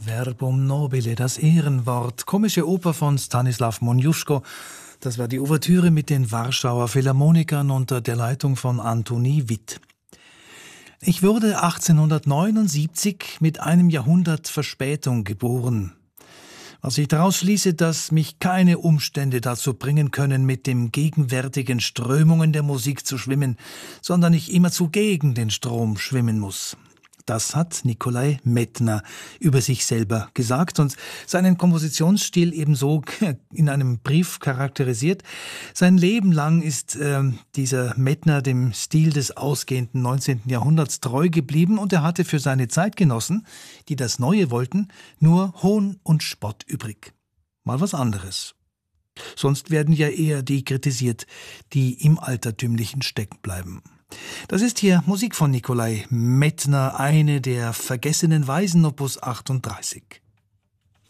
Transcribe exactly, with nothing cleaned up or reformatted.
Verbum nobile, das Ehrenwort. Komische Oper von Stanislaw Moniuszko. Das war die Ouvertüre mit den Warschauer Philharmonikern unter der Leitung von Antoni Witt. Ich wurde achtzehnhundertneunundsiebzig mit einem Jahrhundert Verspätung geboren. Was ich daraus schließe, dass mich keine Umstände dazu bringen können, mit den gegenwärtigen Strömungen der Musik zu schwimmen, sondern ich immerzu gegen den Strom schwimmen muss. Das hat Nikolai Medtner über sich selber gesagt und seinen Kompositionsstil ebenso in einem Brief charakterisiert. Sein Leben lang ist äh, dieser Medtner dem Stil des ausgehenden neunzehnten Jahrhunderts treu geblieben und er hatte für seine Zeitgenossen, die das Neue wollten, nur Hohn und Spott übrig. Mal was anderes. Sonst werden ja eher die kritisiert, die im Altertümlichen stecken bleiben. Das ist hier Musik von Nikolai Medtner, eine der vergessenen Weisen, Opus achtunddreißig.